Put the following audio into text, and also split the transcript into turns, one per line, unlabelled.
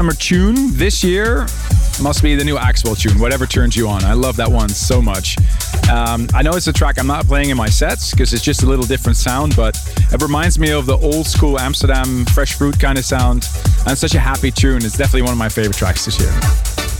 Summer tune this year must be the new Axwell tune, Whatever Turns You On. I love that one so much. I know it's a track I'm not playing in my sets because it's just a little different sound, but it reminds me of the old school Amsterdam fresh fruit kind of sound, and such a happy tune. It's definitely one of my favorite tracks this year.